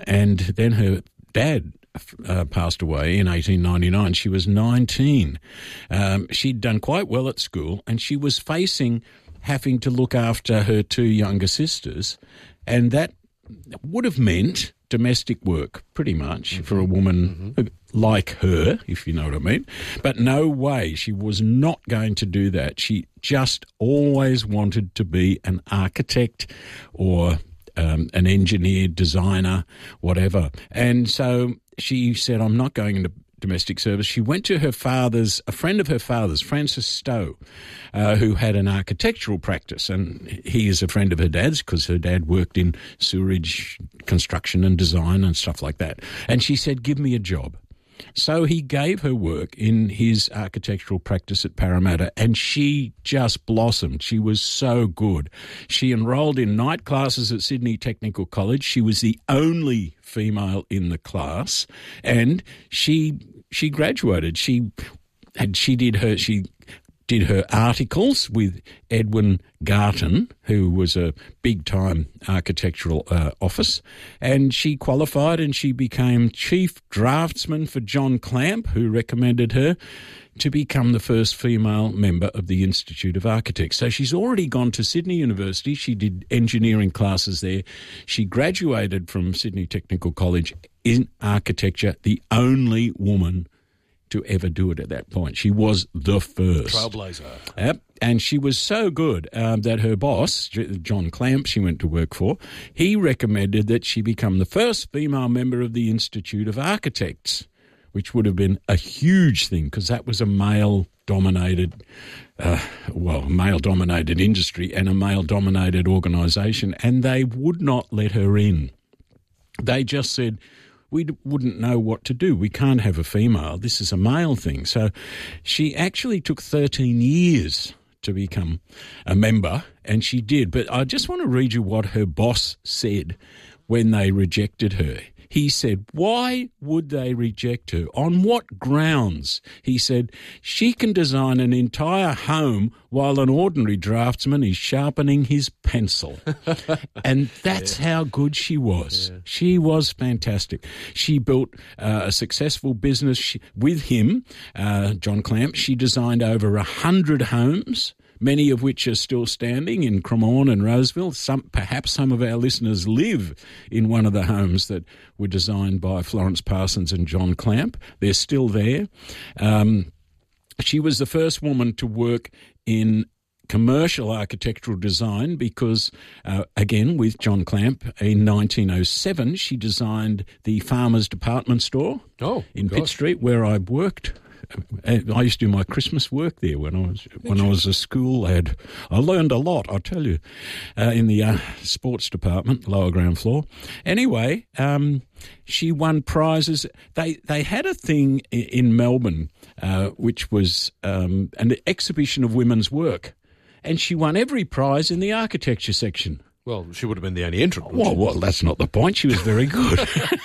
and then her dad passed away in 1899. She was 19. She'd done quite well at school, and she was facing having to look after her two younger sisters, and that would have meant domestic work, pretty much, for a woman like her, if you know what I mean. But no way, she was not going to do that. She just always wanted to be an architect or an engineer, designer, whatever. And so she said, I'm not going into domestic service. She went to a friend of her father's, Francis Stowe, who had an architectural practice, and he is a friend of her dad's because her dad worked in sewerage construction and design and stuff like that. And she said, give me a job. So he gave her work in his architectural practice at Parramatta, and she just blossomed. She was so good. She enrolled in night classes at Sydney Technical College. She was the only female in the class, and she graduated. She did her articles with Edwin Garton, who was a big-time architectural office, and she qualified and she became chief draftsman for John Clamp, who recommended her to become the first female member of the Institute of Architects. So she's already gone to Sydney University. She did engineering classes there. She graduated from Sydney Technical College in architecture, the only woman to ever do it at that point. She was the first. Trailblazer. Yep. And she was so good that her boss, John Clamp, she went to work for, he recommended that she become the first female member of the Institute of Architects, which would have been a huge thing because that was a male-dominated industry and a male-dominated organisation, and they would not let her in. They just said, we wouldn't know what to do. We can't have a female. This is a male thing. So she actually took 13 years to become a member, and she did. But I just want to read you what her boss said when they rejected her. He said, why would they reject her? On what grounds? He said, she can design an entire home while an ordinary draftsman is sharpening his pencil. And that's how good she was. Yeah. She was fantastic. She built a successful business with him, John Clamp. She designed over 100 homes, many of which are still standing in Cremorne and Roseville. Perhaps some of our listeners live in one of the homes that were designed by Florence Parsons and John Clamp. They're still there. She was the first woman to work in commercial architectural design because, again, with John Clamp, in 1907, she designed the Farmers Department Store in Pitt Street, where I worked. I used to do my Christmas work there when I was a school lad. I learned a lot, I tell you, in the sports department, lower ground floor. Anyway, she won prizes. They had a thing in Melbourne, which was an exhibition of women's work, and she won every prize in the architecture section. Well, she would have been the only entrant. Well, that's not the point. She was very good.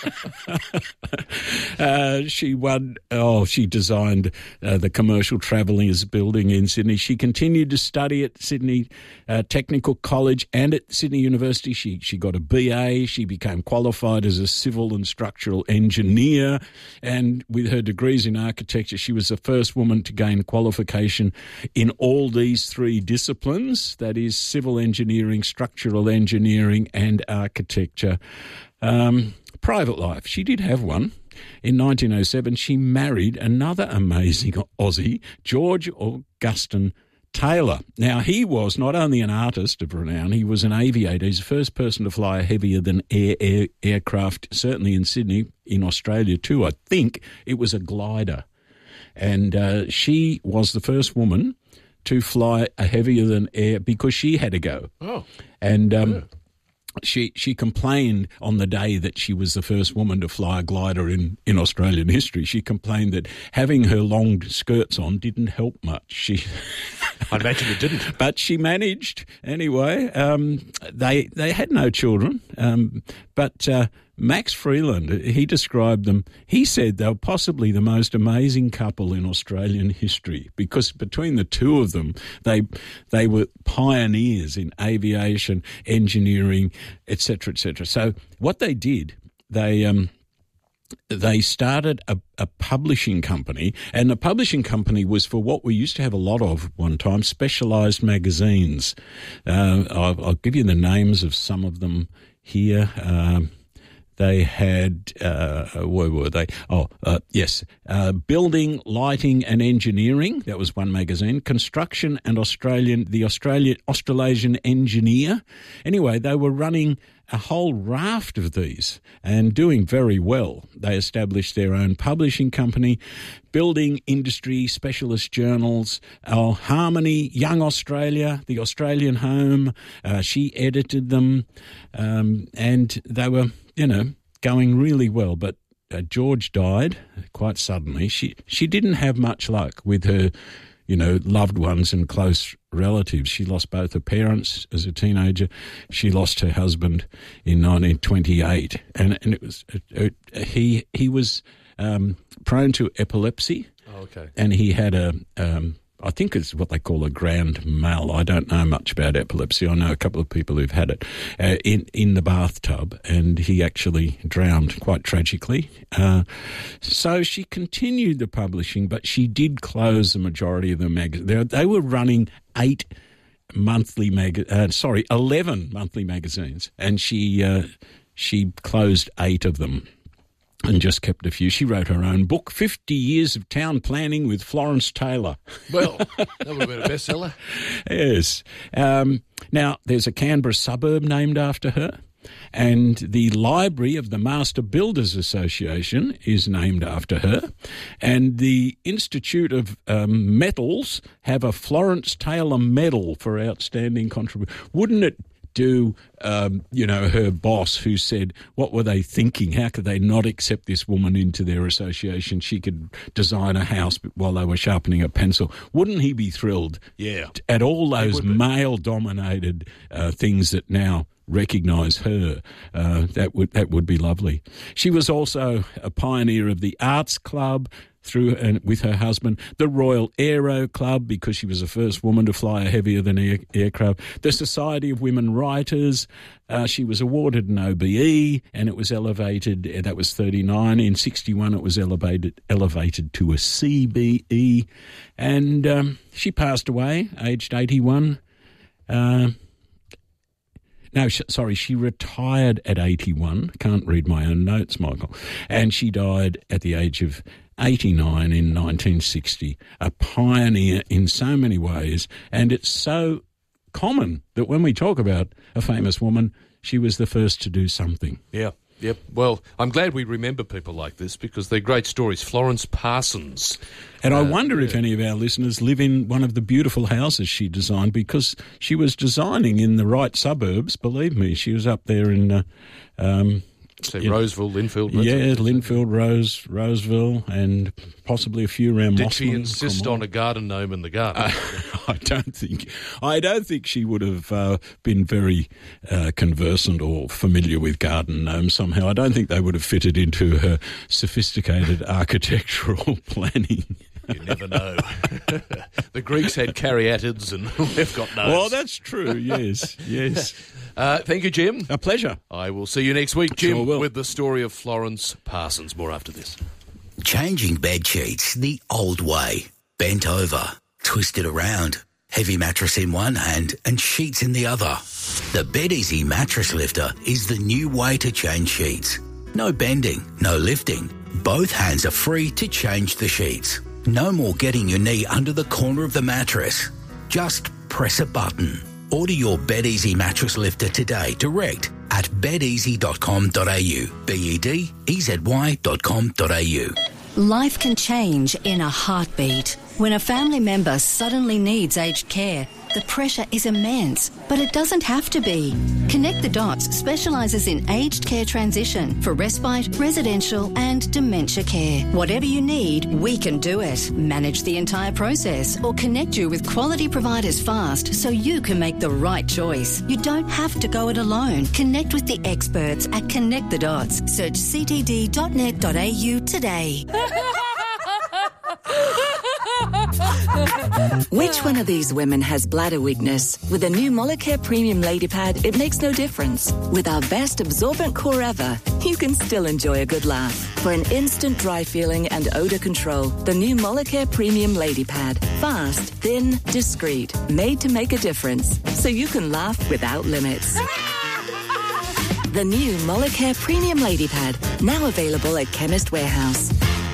She won. She designed the Commercial Travellers building in Sydney. She continued to study at Sydney Technical College and at Sydney University. She got a BA. She became qualified as a civil and structural engineer. And with her degrees in architecture, she was the first woman to gain qualification in all these three disciplines, that is civil engineering, structural engineering and architecture. Private life. She did have one. In 1907, she married another amazing Aussie, George Augustin Taylor. Now, he was not only an artist of renown, he was an aviator. He's the first person to fly a heavier than air aircraft, certainly in Sydney, in Australia too. I think it was a glider. And she was the first woman to fly a heavier than air because she had to go. Oh. And she complained on the day that she was the first woman to fly a glider in Australian history. She complained that having her long skirts on didn't help much. I imagine it didn't. But she managed anyway. They had no children, but Max Freeland, he described them. He said they were possibly the most amazing couple in Australian history because between the two of them, they were pioneers in aviation, engineering, etc., etc. So what they did they started a publishing company, and the publishing company was for what we used to have a lot of one time, specialised magazines. I'll give you the names of some of them here. They had, where were they? Building, Lighting and Engineering. That was one magazine. Construction and Australasian Engineer. Anyway, they were running a whole raft of these and doing very well. They established their own publishing company, building industry specialist journals. Harmony, Young Australia, The Australian Home. She edited them, and they were, going really well. But George died quite suddenly. She didn't have much luck with her, loved ones and close relatives. She lost both her parents as a teenager. She lost her husband in 1928, and it was he was prone to epilepsy. Oh, okay. And he had I think it's what they call a grand mal. I don't know much about epilepsy. I know a couple of people who've had it in the bathtub, and he actually drowned quite tragically. So she continued the publishing, but she did close the majority of the magazines. They were running 11 monthly magazines, and she closed 8 of them and just kept a few. She wrote her own book, 50 Years of Town Planning with Florence Taylor. Well, that would have been a bestseller. Yes. Now, there's a Canberra suburb named after her, and the library of the Master Builders Association is named after her, and the Institute of Metals have a Florence Taylor Medal for outstanding contribution. Wouldn't it do, her boss who said, what were they thinking? How could they not accept this woman into their association? She could design a house while they were sharpening a pencil. Wouldn't he be thrilled? Yeah. At all those male-dominated things that now recognise her. That would be lovely. She was also a pioneer of the Arts Club, with her husband, the Royal Aero Club, because she was the first woman to fly a heavier than aircraft, the Society of Women Writers. She was awarded an OBE, and it was elevated. That was 39. In 61, it was elevated to a CBE, and she passed away, aged 81. She retired at 81. Can't read my own notes, Michael. And she died at the age of 89 in 1960, a pioneer in so many ways. And it's so common that when we talk about a famous woman, she was the first to do something. Yeah. Yep. Well, I'm glad we remember people like this because they're great stories. Florence Parsons. And I wonder if any of our listeners live in one of the beautiful houses she designed, because she was designing in the right suburbs, believe me. She was up there in Roseville, Linfield. Yeah, Linfield, Roseville, and possibly a few around Mossman. Did she insist on a garden gnome in the garden? I don't think she would have been very conversant or familiar with garden gnomes somehow. I don't think they would have fitted into her sophisticated architectural planning. You never know. The Greeks had caryatids and we've got gnomes. Well, that's true, yes. Thank you, Jim. A pleasure. I will see you next week, Jim, Sure will. with the story of Florence Parsons. More after this. Changing bed sheets the old way. Bent over, twisted around, heavy mattress in one hand and sheets in the other. The BedEasy Mattress Lifter is the new way to change sheets. No bending, no lifting. Both hands are free to change the sheets. No more getting your knee under the corner of the mattress. Just press a button. Order your BedEasy Mattress Lifter today direct at bedeasy.com.au. bedeasy.com.au. Life can change in a heartbeat. When a family member suddenly needs aged care, the pressure is immense, but it doesn't have to be. Connect the Dots specialises in aged care transition for respite, residential and dementia care. Whatever you need, we can do it. Manage the entire process or connect you with quality providers fast so you can make the right choice. You don't have to go it alone. Connect with the experts at Connect the Dots. Search ctd.net.au today. Which one of these women has bladder weakness? With a new Molicare Premium Lady Pad, it makes no difference. With our best absorbent core ever, you can still enjoy a good laugh. For an instant dry feeling and odour control, the new Molicare Premium Lady Pad. Fast, thin, discreet, made to make a difference. So you can laugh without limits. The new Molicare Premium Lady Pad, now available at Chemist Warehouse.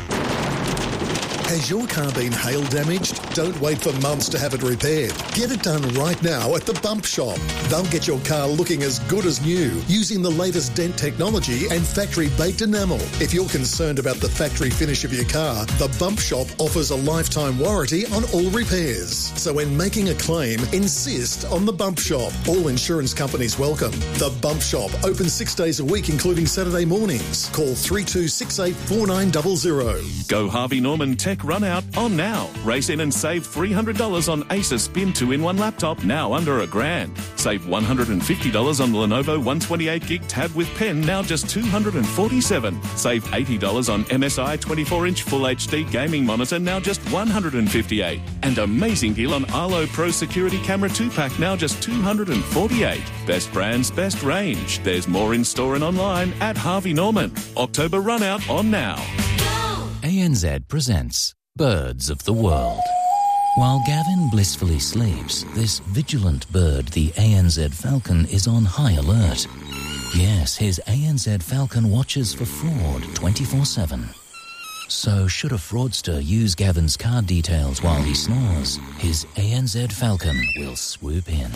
Has your car been hail damaged? Don't wait for months to have it repaired. Get it done right now at the Bump Shop. They'll get your car looking as good as new using the latest dent technology and factory-baked enamel. If you're concerned about the factory finish of your car, the Bump Shop offers a lifetime warranty on all repairs. So when making a claim, insist on the Bump Shop. All insurance companies welcome. The Bump Shop, open 6 days a week, including Saturday mornings. Call 3268 4900. Go Harvey Norman Tech Run Out on now. Race in and save $300 on Asus Spin 2-in-1 laptop, now under $1,000. Save $150 on the Lenovo 128GB tab with pen, now just $247. Save $80 on MSI 24-inch Full HD gaming monitor, now just $158. And amazing deal on Arlo Pro Security Camera 2-pack, now just $248. Best brands, best range. There's more in store and online at Harvey Norman. October Run Out on now. ANZ presents Birds of the World. While Gavin blissfully sleeps, this vigilant bird, the ANZ falcon, is on high alert. Yes, his ANZ falcon watches for fraud 24/7. So should a fraudster use Gavin's card details while he snores, his ANZ falcon will swoop in.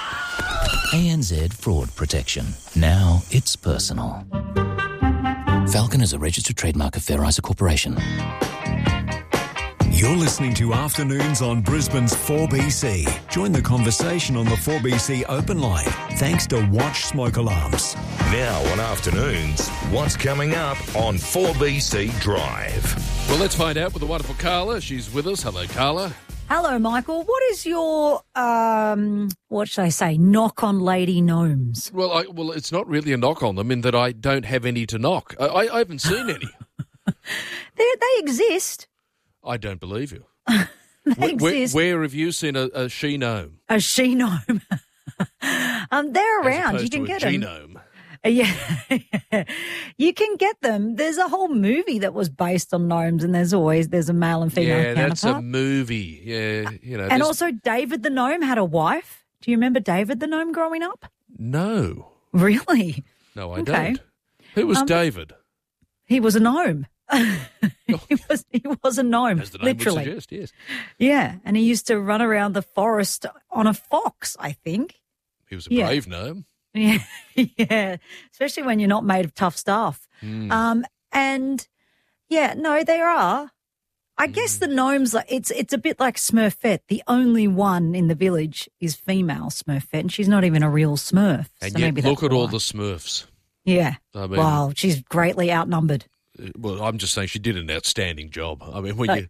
ANZ Fraud Protection. Now it's personal. Falcon is a registered trademark of Fair Isa Corporation. You're listening to Afternoons on Brisbane's 4BC. Join the conversation on the 4BC open line, thanks to Watch Smoke Alarms. Now on Afternoons, what's coming up on 4BC Drive? Well, let's find out with the wonderful Carla. She's with us. Hello, Carla. Hello, Michael. What is your, what should I say, knock on lady gnomes? Well, it's not really a knock on them in that I don't have any to knock. I haven't seen any. They exist. I don't believe you. They exist. Where have you seen a she-gnome? A she-gnome. They're around. You can get them. Genome. Yeah. You can get them. There's a whole movie that was based on gnomes, and there's a male and female counterpart. Yeah, that's a movie. Yeah, you know. And also David the gnome had a wife. Do you remember David the gnome growing up? No. Really? No, I don't. Who was David? He was a gnome. He was a gnome, as the name literally. would suggest, yes. Yeah, and he used to run around the forest on a fox, I think. He was a brave gnome. Yeah, yeah, especially when you're not made of tough stuff. And yeah, no, there are. I guess the gnomes, it's a bit like Smurfette. The only one in the village is female Smurfette, and she's not even a real Smurf. And so yet, maybe look that's at all why. the Smurfs. Yeah. I mean, wow, she's greatly outnumbered. Well, I'm just saying she did an outstanding job. I mean, when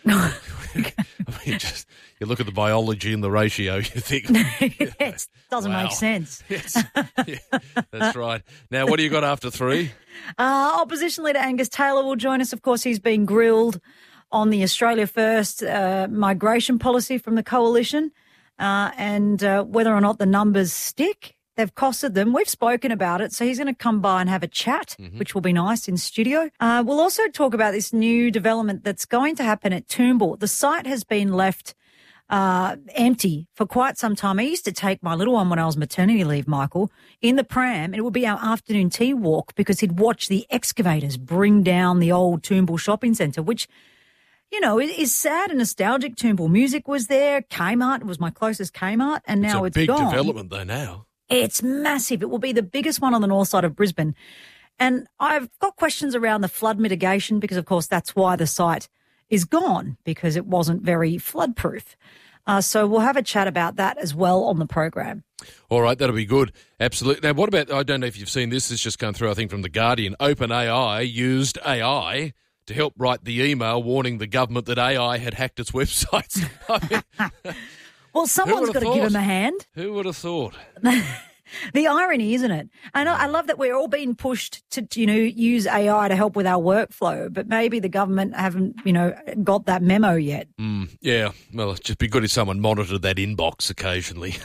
you look at the biology and the ratio, you think it doesn't make sense. Yes. Yeah, that's right. Now, what do you got after 3? Opposition leader Angus Taylor will join us. Of course, he's been grilled on the Australia First migration policy from the coalition and whether or not the numbers stick. They've costed them. We've spoken about it, so he's going to come by and have a chat, which will be nice in studio. We'll also talk about this new development that's going to happen at Toombul. The site has been left empty for quite some time. I used to take my little one when I was maternity leave, Michael, in the pram, and it would be our afternoon tea walk because he'd watch the excavators bring down the old Toombul shopping centre, which, you know, it is sad and nostalgic. Toombul Music was there. Kmart was my closest Kmart, and now it's a big gone. development though now. It's massive. It will be the biggest one on the north side of Brisbane. And I've got questions around the flood mitigation because, of course, that's why the site is gone, because it wasn't very flood-proof. So we'll have a chat about that as well on the program. All right, that'll be good. Absolutely. Now, what about, I don't know if you've seen this, it's just come through, I think, from The Guardian. OpenAI used AI to help write the email warning the government that AI had hacked its websites. I mean, well, someone's got to give him a hand. Who would have thought? The irony, isn't it? And I love that we're all being pushed to, use AI to help with our workflow, but maybe the government haven't, got that memo yet. Yeah, well, it'd just be good if someone monitored that inbox occasionally.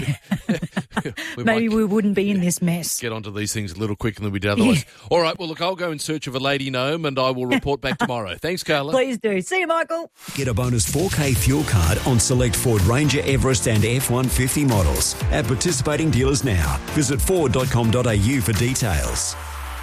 Maybe we wouldn't be in this mess. Get onto these things a little quicker than we did otherwise. Yeah. All right, well, look, I'll go in search of a lady gnome and I will report back tomorrow. Thanks, Carla. Please do. See you, Michael. Get a bonus 4K fuel card on select Ford Ranger, Everest and F-150 models at participating dealers now. Visit ford.com.au for details.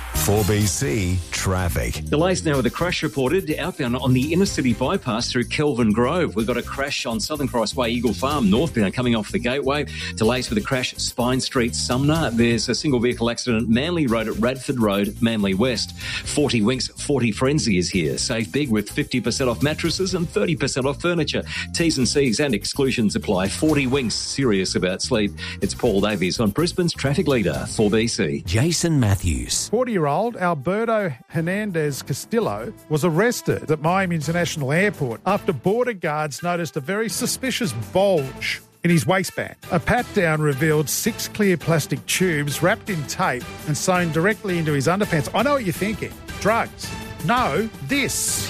4BC Traffic. Delays now with a crash reported outbound on the inner city bypass through Kelvin Grove. We've got a crash on Southern Cross Way, Eagle Farm, northbound coming off the Gateway. Delays with a crash Spine Street, Sumner. There's a single vehicle accident, Manly Road at Radford Road, Manly West. 40 Winks, 40 Frenzy is here. Save big with 50% off mattresses and 30% off furniture. T's and C's and exclusions apply. 40 Winks, serious about sleep. It's Paul Davies on Brisbane's Traffic Leader, 4BC. Jason Matthews. 40-year-old Alberto Hernandez Castillo was arrested at Miami International Airport after border guards noticed a very suspicious bulge in his waistband. A pat-down revealed 6 clear plastic tubes wrapped in tape and sewn directly into his underpants. I know what you're thinking. Drugs. No, this.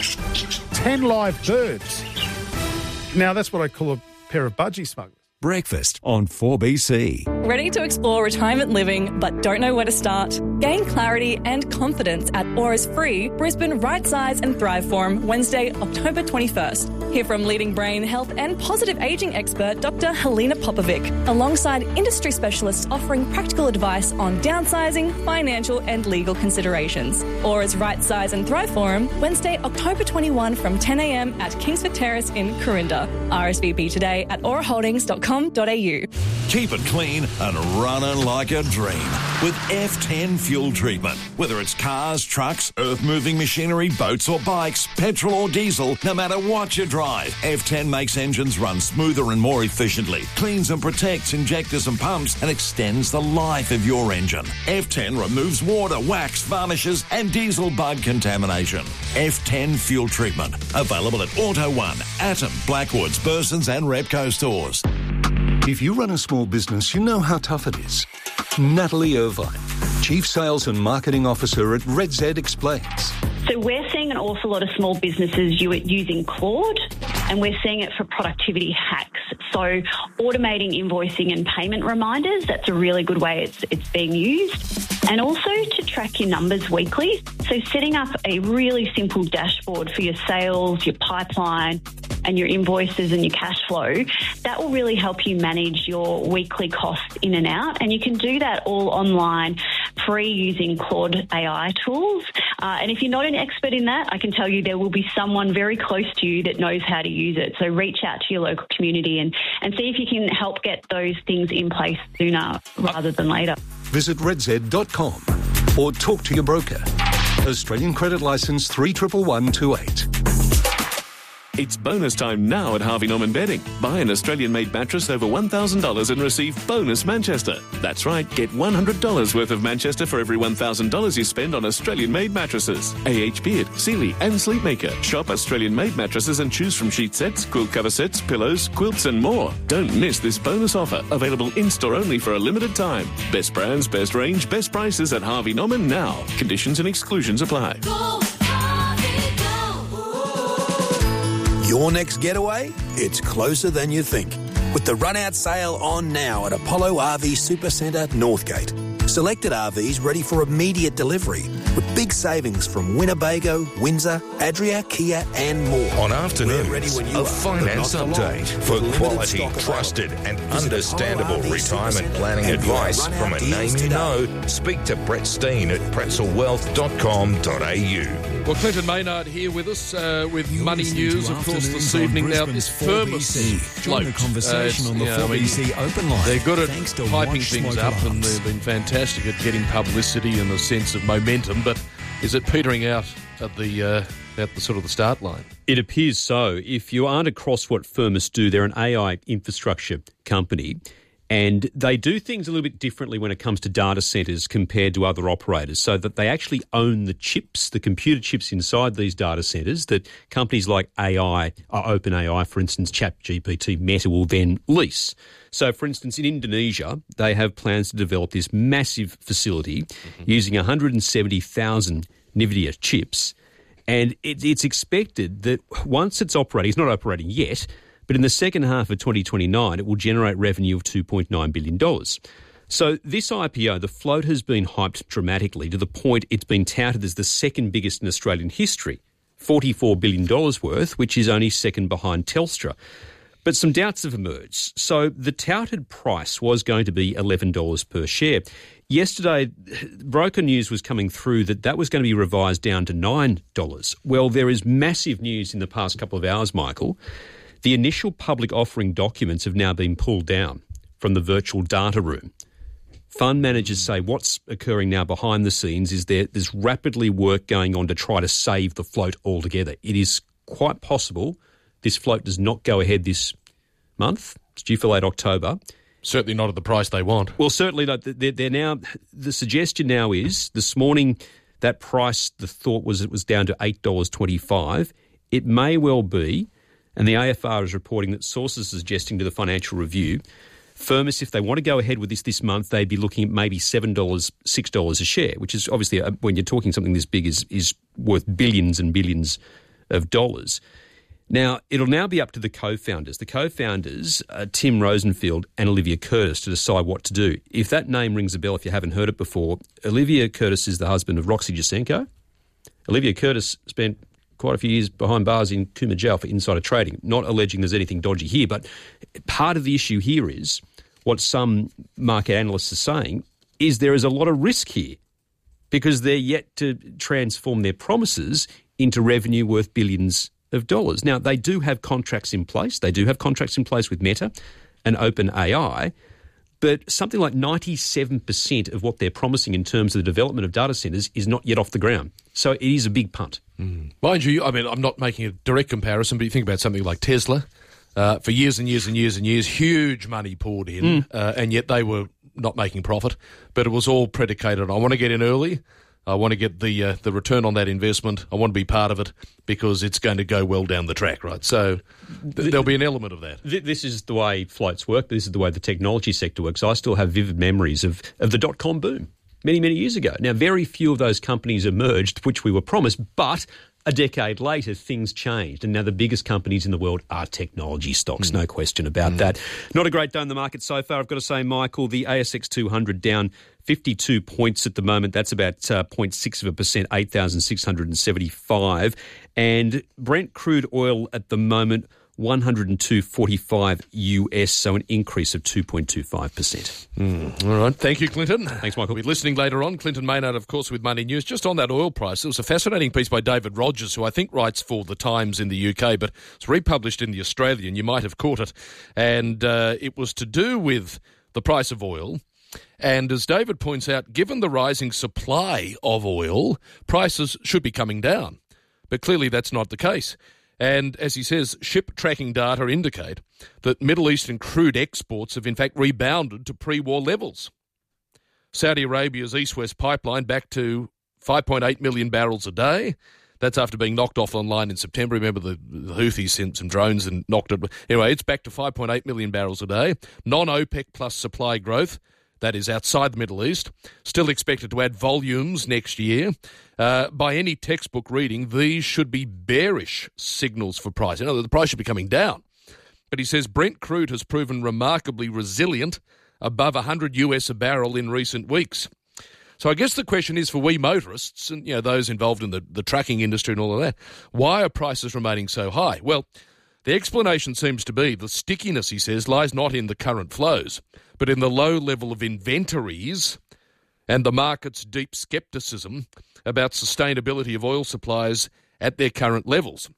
10 live birds. Now, that's what I call a pair of budgie smugglers. Breakfast on 4BC. Ready to explore retirement living but don't know where to start? Gain clarity and confidence at Aura's free Brisbane Right Size and Thrive Forum Wednesday, October 21st. Hear from leading brain health and positive ageing expert Dr. Helena Popovic, alongside industry specialists offering practical advice on downsizing, financial and legal considerations. Aura's Right Size and Thrive Forum Wednesday, October 21 from 10 a.m. at Kingsford Terrace in Corinda. RSVP today at auraholdings.com.au. Keep it clean and running like a dream with F10 fuel treatment. Whether it's cars, trucks, earth-moving machinery, boats or bikes, petrol or diesel, no matter what you drive, F10 makes engines run smoother and more efficiently, cleans and protects injectors and pumps, and extends the life of your engine. F10 removes water, wax, varnishes and diesel bug contamination. F10 fuel treatment. Available at Auto One, Atom, Blackwoods, Burson's and Repco stores. If you run a small business, you know how tough it is. Natalie Irvine, Chief Sales and Marketing Officer at Red Z, explains. So we're seeing an awful lot of small businesses using Claude, and we're seeing it for productivity hacks. So automating invoicing and payment reminders, that's a really good way it's being used. And also to track your numbers weekly. So setting up a really simple dashboard for your sales, your pipeline, and your invoices and your cash flow, that will really help you manage your weekly costs in and out. And you can do that all online, free, using Claude AI tools. And if you're not an expert in that, I can tell you there will be someone very close to you that knows how to use it. So reach out to your local community and see if you can help get those things in place sooner rather than later. Visit redz.com or talk to your broker. Australian Credit Licence 311128. It's bonus time now at Harvey Norman Bedding. Buy an Australian-made mattress over $1,000 and receive bonus Manchester. That's right, get $100 worth of Manchester for every $1,000 you spend on Australian-made mattresses. AH Beard, Sealy and Sleepmaker. Shop Australian-made mattresses and choose from sheet sets, quilt cover sets, pillows, quilts and more. Don't miss this bonus offer. Available in-store only for a limited time. Best brands, best range, best prices at Harvey Norman now. Conditions and exclusions apply. Your next getaway? It's closer than you think. With the run-out sale on now at Apollo RV Supercentre, Northgate. Selected RVs ready for immediate delivery with big savings from Winnebago, Windsor, Adria, Kia and more. On Afternoons, a finance update for quality, trusted and understandable retirement planning advice from a name you know. Speak to Brett Steen at pretzelwealth.com.au. Well, Clinton Maynard here with us with Money News, of course, this evening. Now, this Firmus float. Join the conversation on the 4BC Open Line. They're good at hyping things up and they've been fantastic at getting publicity and a sense of momentum, but is it petering out at the sort of the start line? It appears so. If you aren't across what Firmus do, they're an AI infrastructure company. And they do things a little bit differently when it comes to data centres compared to other operators, so that they actually own the chips, the computer chips inside these data centres that companies like OpenAI, for instance, ChatGPT, Meta will then lease. So, for instance, in Indonesia, they have plans to develop this massive facility using 170,000 NVIDIA chips. And it's expected that once it's operating, it's not operating yet, but in the second half of 2029, it will generate revenue of $2.9 billion. So this IPO, the float has been hyped dramatically to the point it's been touted as the second biggest in Australian history, $44 billion worth, which is only second behind Telstra. But some doubts have emerged. So the touted price was going to be $11 per share. Yesterday, broker news was coming through that was going to be revised down to $9. Well, there is massive news in the past couple of hours, Michael. The initial public offering documents have now been pulled down from the virtual data room. Fund managers say what's occurring now behind the scenes is there's rapidly work going on to try to save the float altogether. It is quite possible this float does not go ahead this month. It's due for late October. Certainly not at the price they want. Well, certainly not. They're now, the suggestion now is this morning that price, the thought was it was down to $8.25. It may well be. And the AFR is reporting that sources are suggesting to the Financial Review, Firmus, if they want to go ahead with this month, they'd be looking at maybe $7, $6 a share, which is obviously, when you're talking something this big, is worth billions and billions of dollars. Now, it'll now be up to the co-founders. The co-founders, Tim Rosenfield and Olivia Curtis, to decide what to do. If that name rings a bell, if you haven't heard it before, Olivia Curtis is the husband of Roxy Jacenko. Olivia Curtis spent quite a few years behind bars in Cooma Jail for insider trading. Not alleging there's anything dodgy here, but part of the issue here is what some market analysts are saying is there is a lot of risk here because they're yet to transform their promises into revenue worth billions of dollars. Now, they do have contracts in place. They do have contracts in place with Meta and OpenAI, but something like 97% of what they're promising in terms of the development of data centres is not yet off the ground. So it is a big punt. Mind you, I mean, I'm not making a direct comparison, but you think about something like Tesla. For years and years and years and years, huge money poured in, and yet they were not making profit. But it was all predicated on, I want to get in early. I want to get the return on that investment. I want to be part of it because it's going to go well down the track, right? So there'll be an element of that. This is the way floats work. This is the way the technology sector works. I still have vivid memories of the dot-com boom many, many years ago. Now, very few of those companies emerged, which we were promised, but a decade later, things changed. And now the biggest companies in the world are technology stocks, no question about that. Not a great day in the market so far, I've got to say, Michael. The ASX 200 down 52 points at the moment. That's about 0.6%, 8,675. And Brent crude oil at the moment, 102.45 US, so an increase of 2.25%. All right. Thank you, Clinton. Thanks, Michael. We'll be listening later on. Clinton Maynard, of course, with Money News. Just on that oil price, there was a fascinating piece by David Rogers, who I think writes for The Times in the UK, but it's republished in The Australian. You might have caught it. And it was to do with the price of oil. And as David points out, given the rising supply of oil, prices should be coming down. But clearly that's not the case. And as he says, ship tracking data indicate that Middle Eastern crude exports have in fact rebounded to pre-war levels. Saudi Arabia's East-West pipeline back to 5.8 million barrels a day. That's after being knocked off online in September. Remember the Houthis sent some drones and knocked it. Anyway, it's back to 5.8 million barrels a day. Non-OPEC plus supply growth, that is outside the Middle East, still expected to add volumes next year. By any textbook reading, these should be bearish signals for price. The price should be coming down. But he says Brent crude has proven remarkably resilient, above 100 US a barrel in recent weeks. So I guess the question is for we motorists and those involved in the trucking industry and all of that, why are prices remaining so high? Well, the explanation seems to be the stickiness, he says, lies not in the current flows, but in the low level of inventories and the market's deep scepticism about sustainability of oil supplies at their current levels.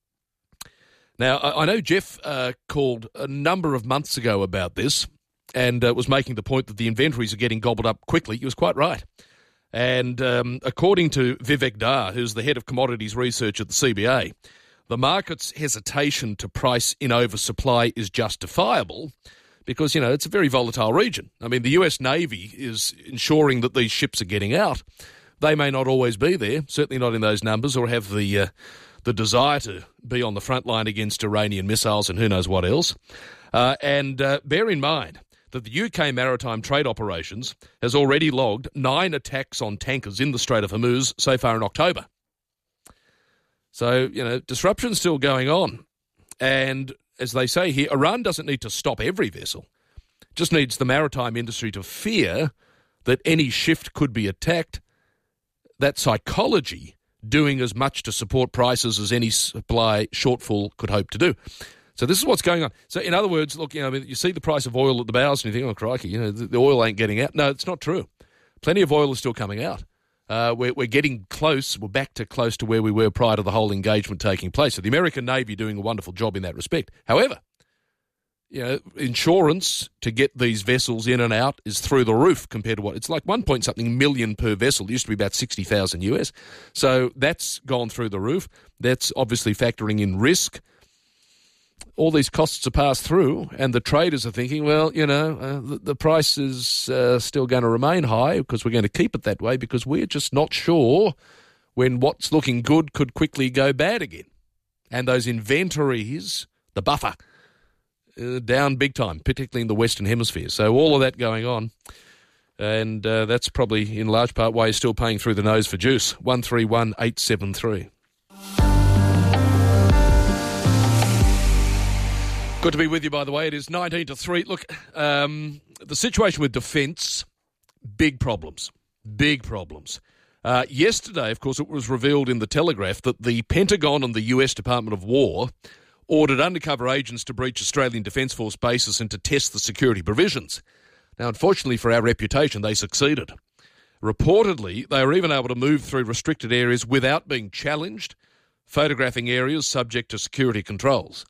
Now, I know Jeff called a number of months ago about this and was making the point that the inventories are getting gobbled up quickly. He was quite right. And according to Vivek Dhar, who's the head of commodities research at the CBA, the market's hesitation to price in oversupply is justifiable because, it's a very volatile region. I mean, the US Navy is ensuring that these ships are getting out. They may not always be there, certainly not in those numbers, or have the desire to be on the front line against Iranian missiles and who knows what else. And bear in mind that the UK Maritime Trade Operations has already logged 9 attacks on tankers in the Strait of Hormuz so far in October. So, disruption's still going on. And as they say here, Iran doesn't need to stop every vessel. Just needs the maritime industry to fear that any shift could be attacked. That psychology doing as much to support prices as any supply shortfall could hope to do. So this is what's going on. So in other words, look, you see the price of oil at the bows and you think, oh, crikey, the oil ain't getting out. No, it's not true. Plenty of oil is still coming out. We're getting close. We're back to close to where we were prior to the whole engagement taking place. So the American Navy doing a wonderful job in that respect. However, insurance to get these vessels in and out is through the roof compared to what it's like 1-something million per vessel. It used to be about 60,000 US. So that's gone through the roof. That's obviously factoring in risk. All these costs are passed through, and the traders are thinking, well, the price is still going to remain high because we're going to keep it that way because we're just not sure when what's looking good could quickly go bad again. And those inventories, the buffer, down big time, particularly in the Western Hemisphere. So all of that going on, and that's probably in large part why you're still paying through the nose for juice. 131873. Good to be with you, by the way. It is 19 to 3. Look, the situation with defence, big problems. Big problems. Yesterday, of course, it was revealed in the Telegraph that the Pentagon and the US Department of War ordered undercover agents to breach Australian Defence Force bases and to test the security provisions. Now, unfortunately for our reputation, they succeeded. Reportedly, they were even able to move through restricted areas without being challenged, photographing areas subject to security controls.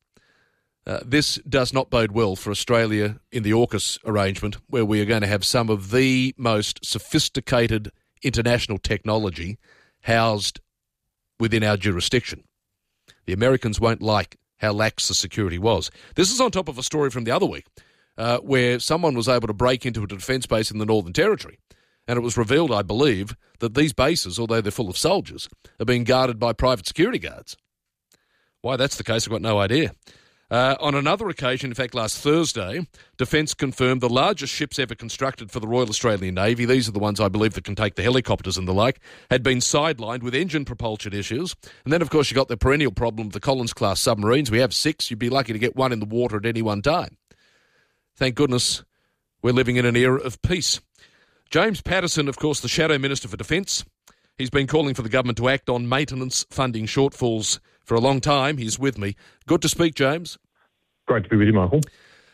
This does not bode well for Australia in the AUKUS arrangement, where we are going to have some of the most sophisticated international technology housed within our jurisdiction. The Americans won't like how lax the security was. This is on top of a story from the other week where someone was able to break into a defence base in the Northern Territory, and it was revealed, I believe, that these bases, although they're full of soldiers, are being guarded by private security guards. Why that's the case, I've got no idea. On another occasion, in fact last Thursday, Defence confirmed the largest ships ever constructed for the Royal Australian Navy, these are the ones I believe that can take the helicopters and the like, had been sidelined with engine propulsion issues. And then, of course, you got the perennial problem of the Collins-class submarines. We have 6. You'd be lucky to get 1 in the water at any one time. Thank goodness we're living in an era of peace. James Patterson, of course, the Shadow Minister for Defence, he's been calling for the government to act on maintenance funding shortfalls for a long time. He's with me. Good to speak, James. Great to be with you, Michael.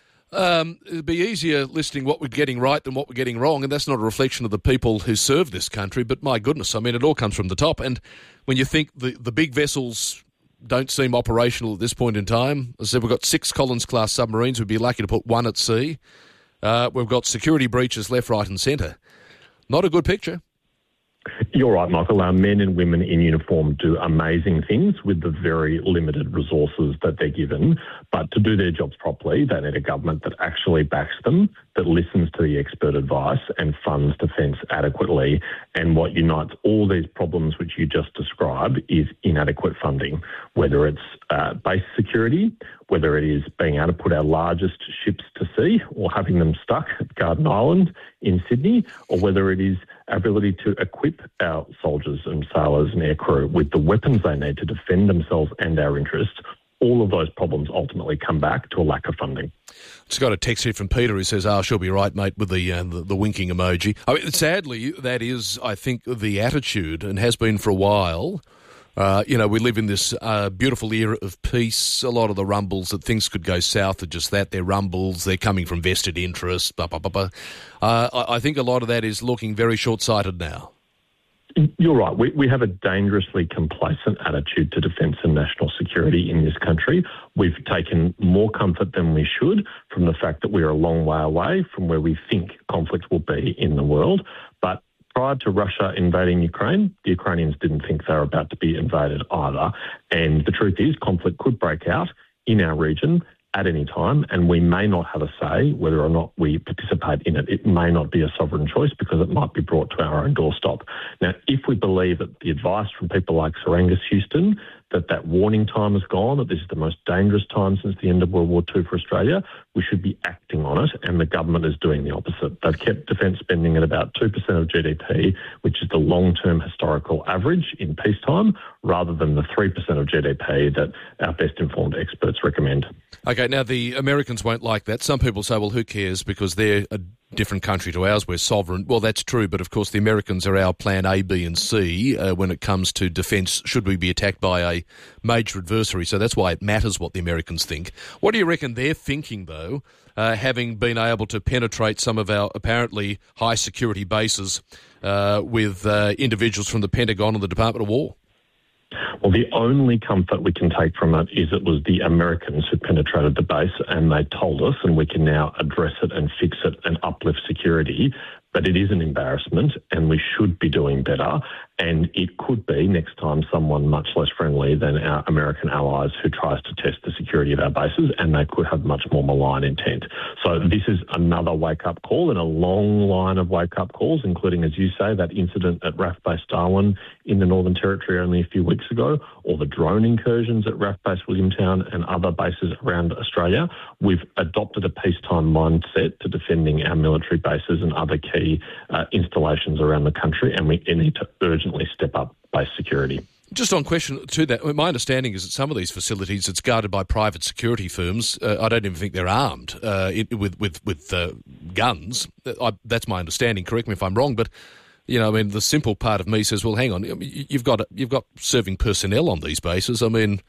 It'd be easier listing what we're getting right than what we're getting wrong, and that's not a reflection of the people who serve this country, but my goodness, I mean, it all comes from the top. And when you think the big vessels don't seem operational at this point in time, as I said, we've got 6 Collins-class submarines. We'd be lucky to put 1 at sea. We've got security breaches left, right and centre. Not a good picture. You're right, Michael. Our men and women in uniform do amazing things with the very limited resources that they're given. But to do their jobs properly, they need a government that actually backs them, that listens to the expert advice and funds defence adequately. And what unites all these problems which you just described is inadequate funding, whether it's base security, whether it is being able to put our largest ships to sea or having them stuck at Garden Island in Sydney, or whether it is our ability to equip our soldiers and sailors and aircrew with the weapons they need to defend themselves and our interests. All of those problems ultimately come back to a lack of funding. Just got a text here from Peter who says, she'll be right, mate, with the winking emoji. I mean, sadly, that is, I think, the attitude, and has been for a while. We live in this beautiful era of peace. A lot of the rumbles that things could go south are just that. They're rumbles. They're coming from vested interests. Blah, blah, blah, blah. I think a lot of that is looking very short-sighted now. You're right. We have a dangerously complacent attitude to defence and national security in this country. We've taken more comfort than we should from the fact that we are a long way away from where we think conflict will be in the world. But prior to Russia invading Ukraine, the Ukrainians didn't think they were about to be invaded either. And the truth is, conflict could break out in our region at any time, and we may not have a say whether or not we participate in it. It may not be a sovereign choice because it might be brought to our own doorstep. Now, if we believe that the advice from people like Sir Angus Houston, that warning time is gone, that this is the most dangerous time since the end of World War II for Australia, we should be acting on it, and the government is doing the opposite. They've kept defence spending at about 2% of GDP, which is the long-term historical average in peacetime, rather than the 3% of GDP that our best-informed experts recommend. Okay, now the Americans won't like that. Some people say, well, who cares, because they're a different country to ours, we're sovereign. Well, that's true, but of course the Americans are our plan A, B and C when it comes to defence should we be attacked by a major adversary. So that's why it matters what the Americans think. What do you reckon they're thinking, though, having been able to penetrate some of our apparently high security bases with individuals from the Pentagon and the Department of War? Well, the only comfort we can take from it is it was the Americans who penetrated the base and they told us, and we can now address it and fix it and uplift security. But it is an embarrassment and we should be doing better. And it could be next time someone much less friendly than our American allies who tries to test the security of our bases, and they could have much more malign intent. So this is another wake-up call in a long line of wake-up calls, including, as you say, that incident at RAF Base Darwin in the Northern Territory only a few weeks ago, or the drone incursions at RAF Base Williamtown and other bases around Australia. We've adopted a peacetime mindset to defending our military bases and other key installations around the country, and we need to urgently step up base security. Just on question to that, my understanding is that some of these facilities, it's guarded by private security firms. I don't even think they're armed with guns. That's my understanding. Correct me if I'm wrong, but you know, I mean, the simple part of me says, well, hang on, you've got serving personnel on these bases. I mean,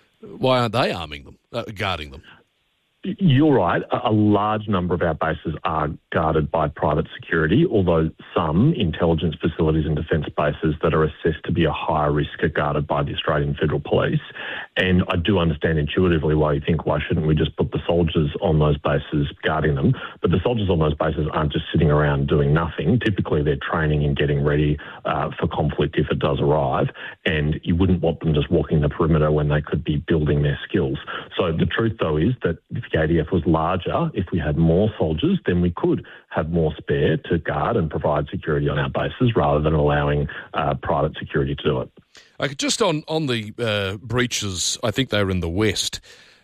why aren't they arming them, guarding them? You're right. A large number of our bases are guarded by private security, although some intelligence facilities and defence bases that are assessed to be a higher risk are guarded by the Australian Federal Police. And I do understand intuitively why you think, why shouldn't we just put the soldiers on those bases guarding them? But the soldiers on those bases aren't just sitting around doing nothing. Typically, they're training and getting ready for conflict if it does arrive. And you wouldn't want them just walking the perimeter when they could be building their skills. So the truth, though, is that if the ADF was larger, if we had more soldiers, then we could have more spare to guard and provide security on our bases rather than allowing private security to do it. Okay, just on the breaches, I think they were in the West.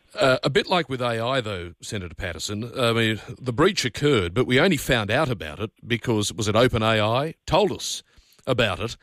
A bit like with AI, though, Senator Patterson, I mean, the breach occurred, but we only found out about it because, was it OpenAI told us about it?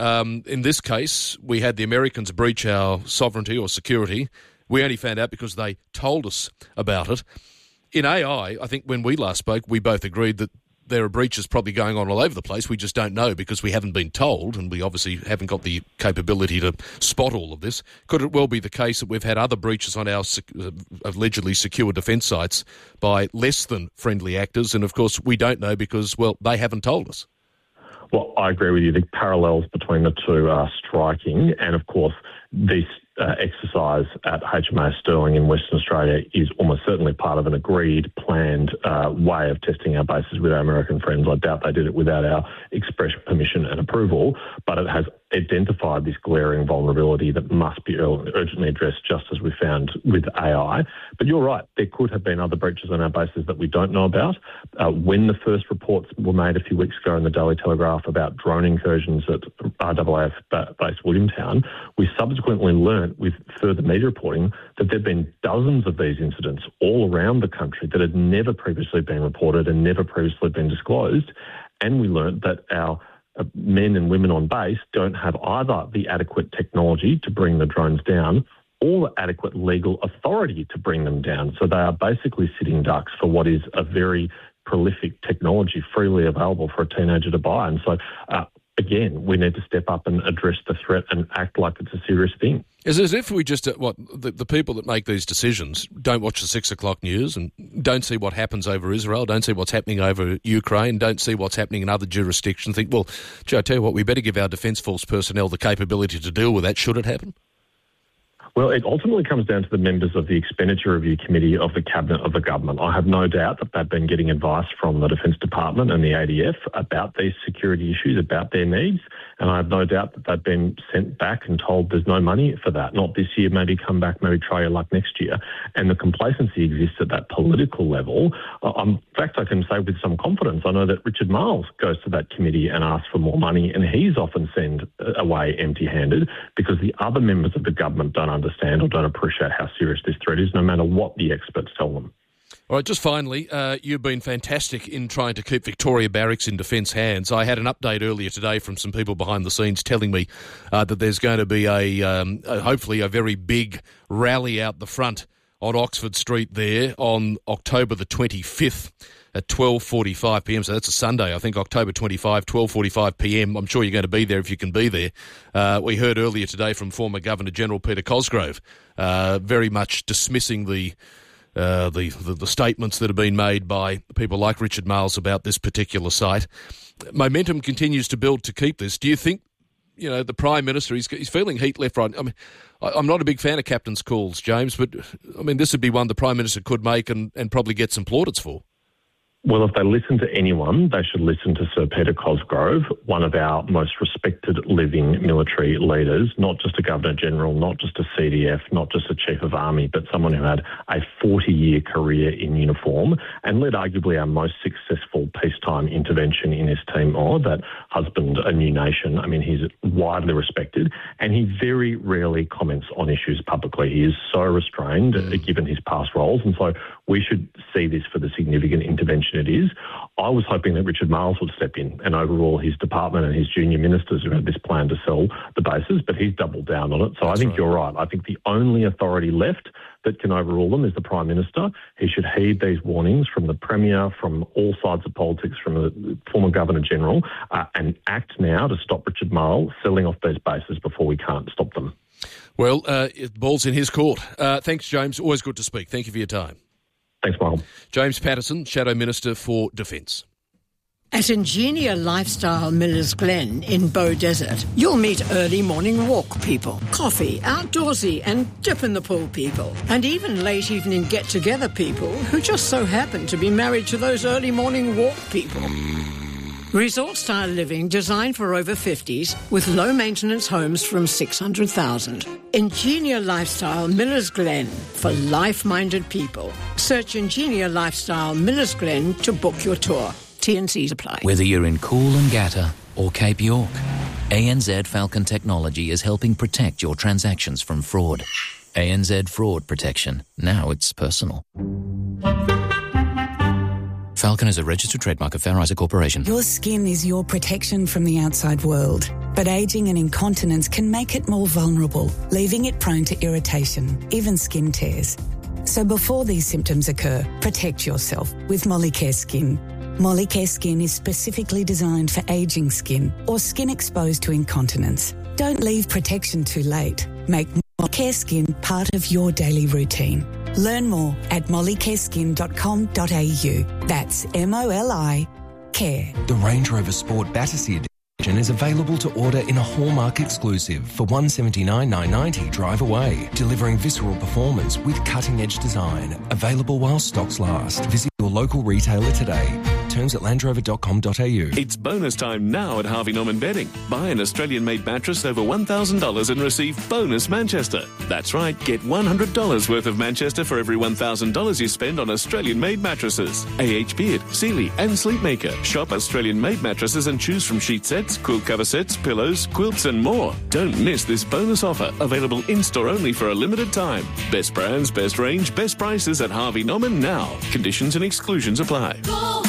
In this case, we had the Americans breach our sovereignty or security. We only found out because they told us about it. In AI, I think when we last spoke, we both agreed that there are breaches probably going on all over the place. We just don't know because we haven't been told, and we obviously haven't got the capability to spot all of this. Could it well be the case that we've had other breaches on our allegedly secure defence sites by less than friendly actors? And, of course, we don't know because, well, they haven't told us. Well, I agree with you. The parallels between the two are striking. And, of course, this exercise at HMAS Stirling in Western Australia is almost certainly part of an agreed, planned way of testing our bases with our American friends. I doubt they did it without our express permission and approval, but it has identified this glaring vulnerability that must be urgently addressed, just as we found with AI. But you're right, there could have been other breaches on our bases that we don't know about. When the first reports were made a few weeks ago in the Daily Telegraph about drone incursions at RAAF base Williamtown, we subsequently learnt with further media reporting that there have been dozens of these incidents all around the country that had never previously been reported and never previously been disclosed. And we learnt that our men and women on base don't have either the adequate technology to bring the drones down or the adequate legal authority to bring them down. So they are basically sitting ducks for what is a very prolific technology freely available for a teenager to buy. And so, again, we need to step up and address the threat and act like it's a serious thing. It's as if we just, the people that make these decisions don't watch the 6 o'clock news and don't see what happens over Israel, don't see what's happening over Ukraine, don't see what's happening in other jurisdictions, think, well, Joe, I tell you what, we better give our Defence Force personnel the capability to deal with that should it happen. Well, it ultimately comes down to the members of the Expenditure Review Committee of the Cabinet of the Government. I have no doubt that they've been getting advice from the Defence Department and the ADF about these security issues, about their needs, and I have no doubt that they've been sent back and told there's no money for that. Not this year, maybe come back, maybe try your luck next year. And the complacency exists at that political level. In fact, I can say with some confidence, I know that Richard Marles goes to that committee and asks for more money, and he's often sent away empty-handed because the other members of the government don't understand or don't appreciate how serious this threat is, no matter what the experts tell them. All right, just finally, you've been fantastic in trying to keep Victoria Barracks in Defence hands. I had an update earlier today from some people behind the scenes telling me that there's going to be hopefully a very big rally out the front on Oxford Street there on October the 25th at 12:45pm. So that's a Sunday, I think, October 25, 12:45pm. I'm sure you're going to be there if you can be there. We heard earlier today from former Governor-General Peter Cosgrove very much dismissing the statements that have been made by people like Richard Marles about this particular site. Momentum continues to build to keep this. Do you think, the Prime Minister, he's feeling heat left, right? I mean, I'm not a big fan of captain's calls, James, but, I mean, this would be one the Prime Minister could make and probably get some plaudits for. Well, if they listen to anyone, they should listen to Sir Peter Cosgrove, one of our most respected living military leaders, not just a Governor-General, not just a CDF, not just a Chief of Army, but someone who had a 40-year career in uniform and led arguably our most successful peacetime intervention in East Timor, that husband, A New Nation. I mean, he's widely respected and he very rarely comments on issues publicly. He is so restrained, given his past roles, and so we should see this for the significant intervention it is. I was hoping that Richard Marles would step in and overrule his department and his junior ministers who had this plan to sell the bases, but he's doubled down on it. So I think you're right. I think the only authority left that can overrule them is the Prime Minister. He should heed these warnings from the Premier, from all sides of politics, from the former Governor-General, and act now to stop Richard Marles selling off these bases before we can't stop them. Well, the ball's in his court. Thanks, James. Always good to speak. Thank you for your time. Thanks, Michael. James Patterson, Shadow Minister for Defence. At Ingenia Lifestyle Millers Glen in Bow Desert, you'll meet early morning walk people, coffee, outdoorsy and dip in the pool people, and even late evening get-together people who just so happen to be married to those early morning walk people. Resort-style living designed for over 50s with low-maintenance homes from $600,000. Ingenia Lifestyle Millers Glen for life-minded people. Search Ingenia Lifestyle Millers Glen to book your tour. T&Cs apply. Whether you're in Coolangatta or Cape York, ANZ Falcon Technology is helping protect your transactions from fraud. ANZ Fraud Protection. Now it's personal. Falcon is a registered trademark of Fair Isaac Corporation. Your skin is your protection from the outside world, but ageing and incontinence can make it more vulnerable, leaving it prone to irritation, even skin tears. So before these symptoms occur, protect yourself with Molicare Skin. Molicare Skin is specifically designed for ageing skin or skin exposed to incontinence. Don't leave protection too late. Make Molicare Skin part of your daily routine. Learn more at mollicareskin.com.au. That's MOLI Care. The Range Rover Sport Battersea Edition is available to order in a Hallmark exclusive for $179,990 drive away, delivering visceral performance with cutting-edge design. Available while stocks last. Visit your local retailer today. Terms at landrover.com.au. It's bonus time now at Harvey Norman Bedding. Buy an Australian-made mattress over $1,000 and receive bonus Manchester. That's right, get $100 worth of Manchester for every $1,000 you spend on Australian-made mattresses. AH Beard, Sealy and Sleepmaker. Shop Australian-made mattresses and choose from sheet sets, quilt cover sets, pillows, quilts and more. Don't miss this bonus offer, available in-store only for a limited time. Best brands, best range, best prices at Harvey Norman now. Conditions and exclusions apply.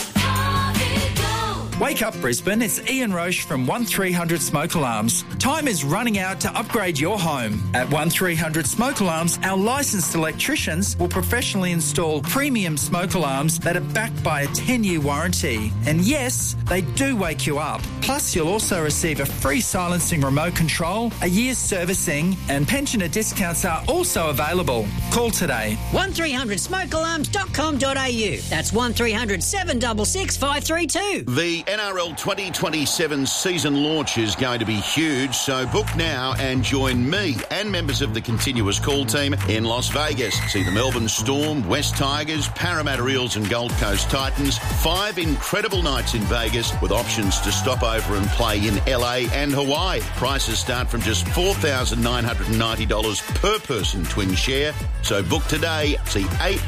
Wake up, Brisbane. It's Ian Roche from 1300 Smoke Alarms. Time is running out to upgrade your home. At 1300 Smoke Alarms, our licensed electricians will professionally install premium smoke alarms that are backed by a 10-year warranty. And yes, they do wake you up. Plus, you'll also receive a free silencing remote control, a year's servicing, and pensioner discounts are also available. Call today. 1300smokealarms.com.au. That's 1300 766 532. The NRL 2027 season launch is going to be huge, so book now and join me and members of the continuous call team in Las Vegas. See the Melbourne Storm, West Tigers, Parramatta Eels and Gold Coast Titans. 5 incredible nights in Vegas with options to stop over and play in LA and Hawaii. Prices start from just $4,990 per person twin share. So book today. See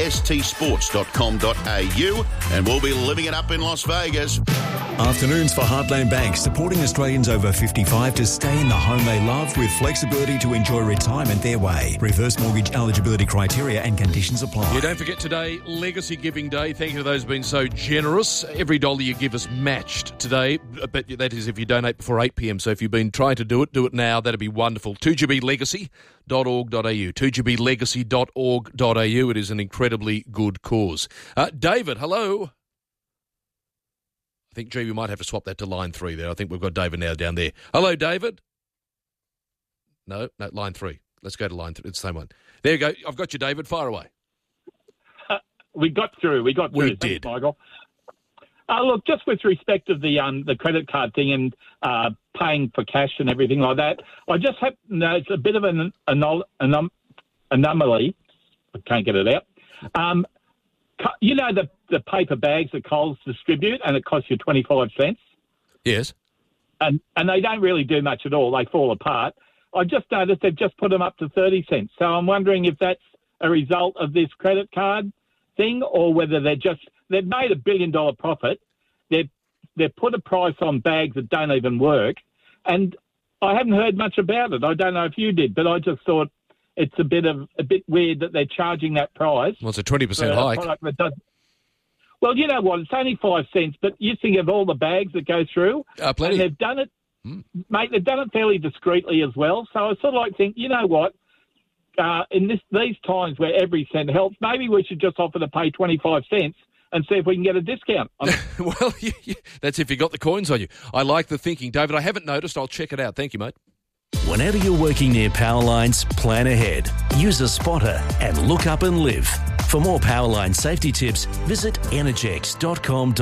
astsports.com.au and we'll be living it up in Las Vegas. Afternoons for Heartland Bank, supporting Australians over 55 to stay in the home they love with flexibility to enjoy retirement their way. Reverse mortgage eligibility criteria and conditions apply. Yeah, don't forget today, Legacy Giving Day. Thank you to those who've been so generous. Every dollar you give us matched today. But that is if you donate before 8 p.m. So if you've been trying to do it now. That'd be wonderful. 2gblegacy.org.au. 2gblegacy.org.au. It is an incredibly good cause. David, hello. I think, G, we might have to swap that to line 3 there. I think we've got David now down there. Hello, David. No, line 3. Let's go to line 3. It's the same one. There you go. I've got you, David. Fire away. We got through. We did. Thanks, Michael. Look, just with respect to the credit card thing and paying for cash and everything like that, I just have it's a bit of an anomaly. I can't get it out. You know the paper bags that Coles distribute, and it costs you 25 cents? Yes. And they don't really do much at all. They fall apart. I just noticed they've just put them up to 30 cents. So I'm wondering if that's a result of this credit card thing or whether they've made $1 billion profit. They've put a price on bags that don't even work. And I haven't heard much about it. I don't know if you did, but I just thought it's a bit weird that they're charging that price. Well, it's a 20% hike. Well, you know what? It's only 5 cents, but you think of all the bags that go through. Plenty. And they've done it, mate, they've done it fairly discreetly as well. So I sort of think, you know what? In these times where every cent helps, maybe we should just offer to pay 25 cents and see if we can get a discount. Well, that's if you got the coins on you. I like the thinking. David, I haven't noticed. I'll check it out. Thank you, mate. Whenever you're working near power lines, plan ahead. Use a spotter and look up and live. For more Powerline safety tips, visit energex.com.au.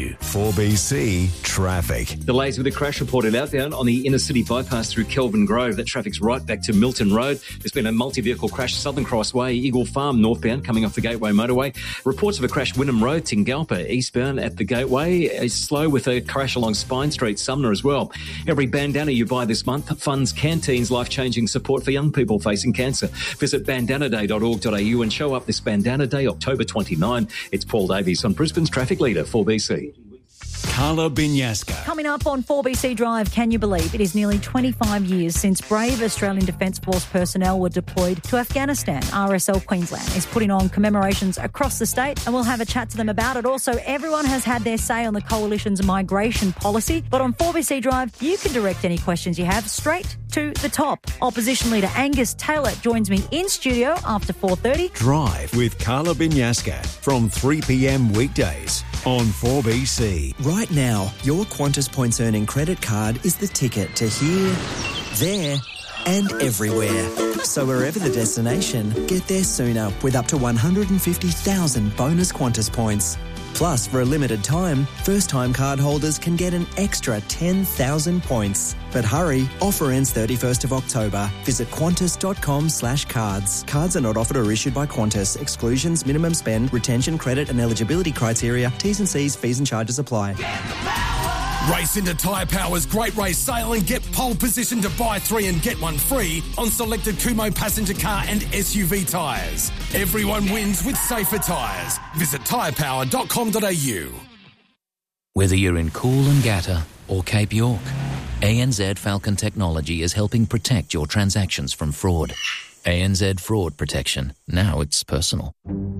4BC Traffic. Delays with a crash reported outbound on the inner city bypass through Kelvin Grove. That traffic's right back to Milton Road. There's been a multi-vehicle crash Southern Cross Way, Eagle Farm northbound coming off the Gateway motorway. Reports of a crash Wynnum Road, Tingalpa eastbound at the Gateway. Is slow with a crash along Spine Street, Sumner as well. Every bandana you buy this month funds Canteen's life-changing support for young people facing cancer. Visit bandanaday.org.au and show up this Bandana Day, October 29. It's Paul Davies on Brisbane's Traffic Leader, 4BC. Carla Binyaska. Coming up on 4BC Drive, can you believe it is nearly 25 years since brave Australian Defence Force personnel were deployed to Afghanistan. RSL Queensland is putting on commemorations across the state and we'll have a chat to them about it. Also, everyone has had their say on the Coalition's migration policy, but on 4BC Drive, you can direct any questions you have straight to the top. Opposition Leader Angus Taylor joins me in studio after 4:30. Drive with Carla Binyaska from 3 p.m. weekdays on 4BC. Right now, your Qantas Points Earning credit card is the ticket to here, there and everywhere. So wherever the destination, get there sooner with up to 150,000 bonus Qantas points. Plus, for a limited time, first-time card holders can get an extra 10,000 points. But hurry, offer ends 31st of October. Visit qantas.com/cards. Cards are not offered or issued by Qantas. Exclusions, minimum spend, retention, credit and eligibility criteria, T's and C's, fees and charges apply. Race into Tyre Power's Great Race Sale and get pole position to buy 3 and get 1 free on selected Kumho passenger car and SUV tyres. Everyone wins with safer tyres. Visit tyrepower.com.au. Whether you're in Coolangatta or Cape York, ANZ Falcon Technology is helping protect your transactions from fraud. ANZ Fraud Protection. Now it's personal.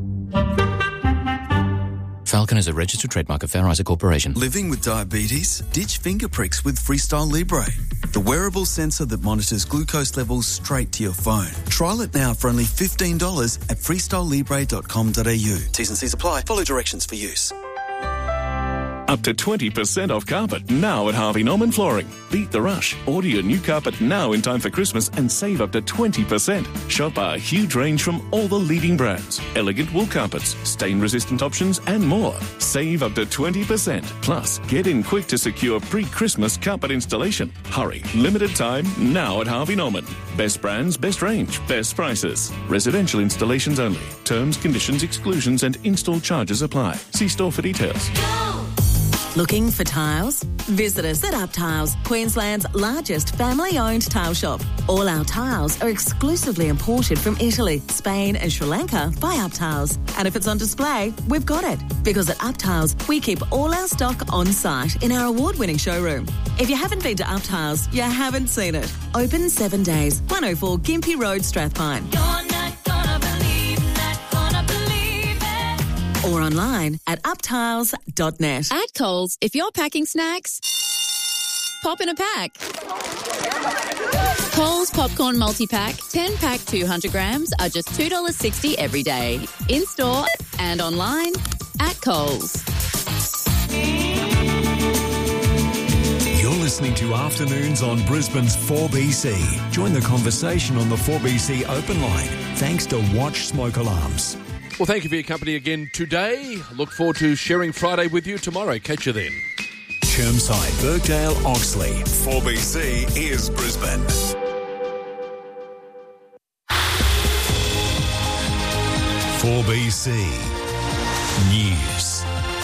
Falcon is a registered trademark of Fair Isaac Corporation. Living with diabetes? Ditch finger pricks with Freestyle Libre, the wearable sensor that monitors glucose levels straight to your phone. Trial it now for only $15 at freestylelibre.com.au. T's and C's apply. Follow directions for use. Up to 20% off carpet now at Harvey Norman Flooring. Beat the rush. Order your new carpet now in time for Christmas and save up to 20%. Shop our huge range from all the leading brands. Elegant wool carpets, stain-resistant options and more. Save up to 20%. Plus, get in quick to secure pre-Christmas carpet installation. Hurry. Limited time now at Harvey Norman. Best brands, best range, best prices. Residential installations only. Terms, conditions, exclusions and install charges apply. See store for details. Looking for tiles? Visit us at Up Tiles, Queensland's largest family-owned tile shop. All our tiles are exclusively imported from Italy, Spain and Sri Lanka by Up Tiles. And if it's on display, we've got it. Because at Up Tiles, we keep all our stock on site in our award-winning showroom. If you haven't been to Up Tiles, you haven't seen it. Open 7 days, 104 Gympie Road, Strathpine. Or online at uptiles.net. At Coles, if you're packing snacks, pop in a pack. Coles Popcorn Multi-Pack, 10-pack 200 grams are just $2.60 every day. In-store and online at Coles. You're listening to Afternoons on Brisbane's 4BC. Join the conversation on the 4BC open line thanks to Watch Smoke Alarms. Well, thank you for your company again today. Look forward to sharing Friday with you tomorrow. Catch you then. Chermside, Birkdale, Oxley. 4BC is Brisbane. .4BC News.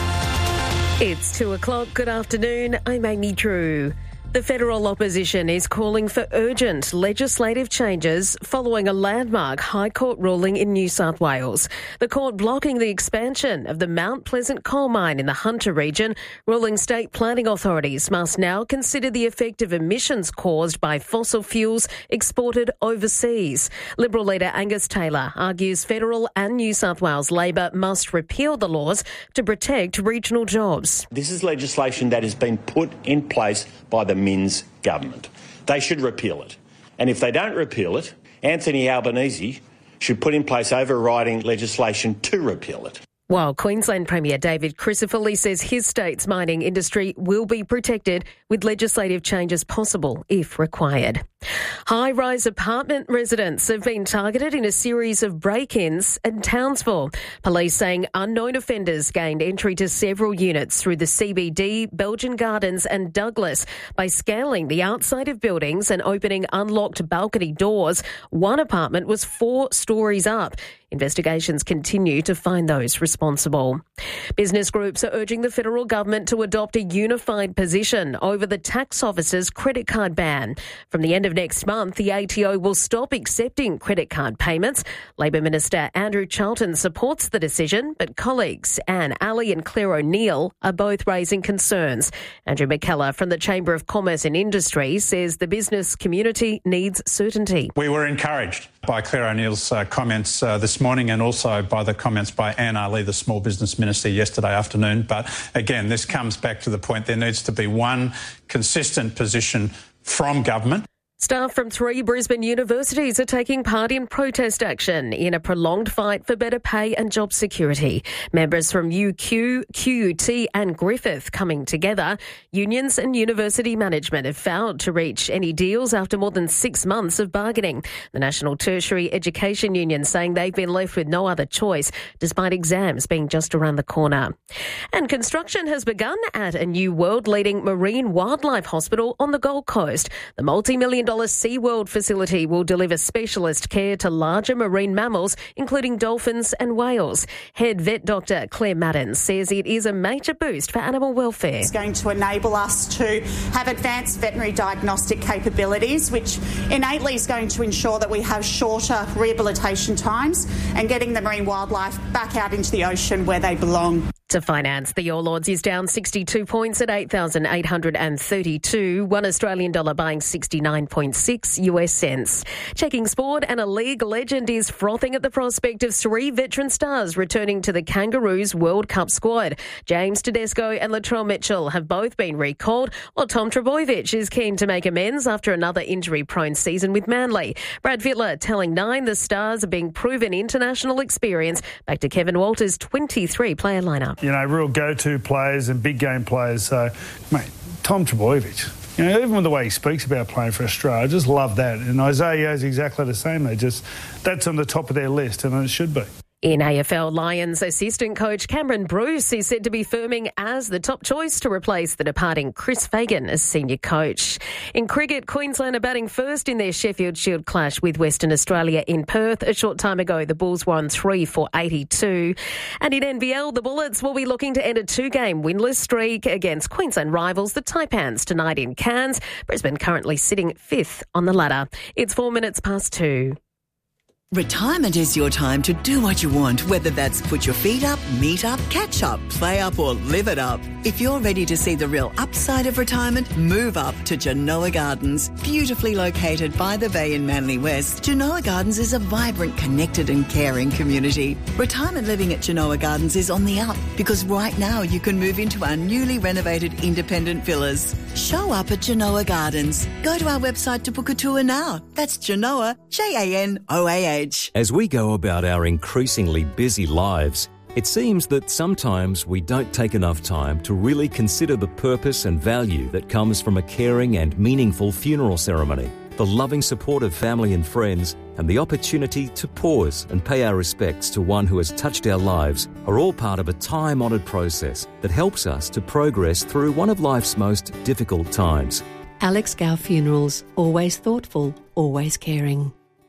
It's 2 o'clock. Good afternoon. I'm Amy Drew. The federal opposition is calling for urgent legislative changes following a landmark High Court ruling in New South Wales. The court blocking the expansion of the Mount Pleasant coal mine in the Hunter region, ruling state planning authorities must now consider the effect of emissions caused by fossil fuels exported overseas. Liberal leader Angus Taylor argues federal and New South Wales Labor must repeal the laws to protect regional jobs. This is legislation that has been put in place by the Minns government. They should repeal it. And if they don't repeal it, Anthony Albanese should put in place overriding legislation to repeal it. While Queensland Premier David Crisafulli says his state's mining industry will be protected with legislative changes possible if required. High-rise apartment residents have been targeted in a series of break-ins in Townsville. Police saying unknown offenders gained entry to several units through the CBD, Belgian Gardens and Douglas by scaling the outside of buildings and opening unlocked balcony doors. One apartment was 4 stories up. Investigations continue to find those responsible. Business groups are urging the federal government to adopt a unified position over the tax office's credit card ban. From the end of next month, the ATO will stop accepting credit card payments. Labor Minister Andrew Charlton supports the decision, but colleagues Anne Alley and Claire O'Neill are both raising concerns. Andrew McKellar from the Chamber of Commerce and Industry says the business community needs certainty. We were encouraged by Claire O'Neill's comments this morning and also by the comments by Anne Alley, the Small Business Minister, yesterday afternoon. But again, this comes back to the point there needs to be one consistent position from government. Staff from 3 Brisbane universities are taking part in protest action in a prolonged fight for better pay and job security. Members from UQ, QUT and Griffith coming together. Unions and university management have failed to reach any deals after more than 6 months of bargaining. The National Tertiary Education Union saying they've been left with no other choice, despite exams being just around the corner. And construction has begun at a new world-leading marine wildlife hospital on the Gold Coast. The multi-million-dollar SeaWorld facility will deliver specialist care to larger marine mammals, including dolphins and whales. Head vet Dr. Claire Madden says it is a major boost for animal welfare. It's going to enable us to have advanced veterinary diagnostic capabilities, which innately is going to ensure that we have shorter rehabilitation times and getting the marine wildlife back out into the ocean where they belong. To finance, the All Ords is down 62 points at 8,832. 1 Australian dollar buying 69.6 US cents. Checking sport, and a league legend is frothing at the prospect of 3 veteran stars returning to the Kangaroos World Cup squad. James Tedesco and Latrell Mitchell have both been recalled, while Tom Trbojevic is keen to make amends after another injury-prone season with Manly. Brad Fittler telling Nine the stars are being proven international experience. Back to Kevin Walters' 23-player lineup. You know, real go-to players and big game players. So, mate, Tom Trbojevic. You know, even with the way he speaks about playing for Australia, I just love that. And Isaiah is exactly the same. That's on the top of their list, and it should be. In AFL, Lions assistant coach Cameron Bruce is said to be firming as the top choice to replace the departing Chris Fagan as senior coach. In cricket, Queensland are batting first in their Sheffield Shield clash with Western Australia in Perth. A short time ago, the Bulls won 3 for 82. And in NBL, the Bullets will be looking to end a 2-game winless streak against Queensland rivals, the Taipans, tonight in Cairns. Brisbane currently sitting 5th on the ladder. It's 2:04. Retirement is your time to do what you want, whether that's put your feet up, meet up, catch up, play up or live it up. If you're ready to see the real upside of retirement, move up to Genoa Gardens. Beautifully located by the bay in Manly West, Genoa Gardens is a vibrant, connected and caring community. Retirement living at Genoa Gardens is on the up because right now you can move into our newly renovated independent villas. Show up at Genoa Gardens. Go to our website to book a tour now. That's Genoa, Janoah. As we go about our increasingly busy lives, it seems that sometimes we don't take enough time to really consider the purpose and value that comes from a caring and meaningful funeral ceremony. The loving support of family and friends and the opportunity to pause and pay our respects to one who has touched our lives are all part of a time-honoured process that helps us to progress through one of life's most difficult times. Alex Gow Funerals. Always thoughtful, always caring.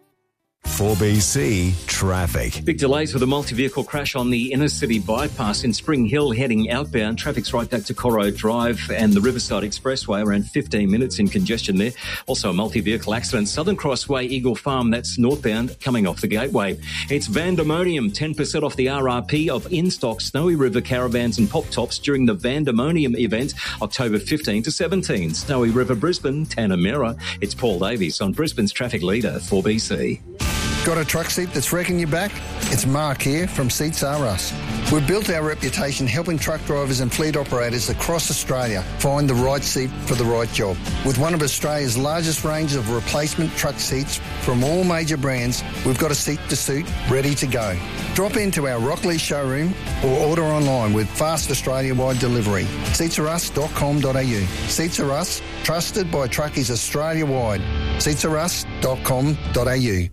4BC Traffic. Big delays with a multi-vehicle crash on the inner city bypass in Spring Hill heading outbound. Traffic's right back to Corrow Drive and the Riverside Expressway, around 15 minutes in congestion there. Also a multi-vehicle accident, Southern Crossway, Eagle Farm, that's northbound, coming off the Gateway. It's Vandemonium, 10% off the RRP of in-stock Snowy River caravans and pop-tops during the Vandemonium event, October 15 to 17. Snowy River, Brisbane, Tanamera. It's Paul Davies on Brisbane's traffic leader, 4BC. Got a truck seat that's wrecking your back? It's Mark here from Seats R Us. We've built our reputation helping truck drivers and fleet operators across Australia find the right seat for the right job. With one of Australia's largest range of replacement truck seats from all major brands, we've got a seat to suit ready to go. Drop into our Rockley showroom or order online with fast Australia-wide delivery. seatsrus.com.au. Seats R Us, trusted by truckies Australia-wide. seatsrus.com.au.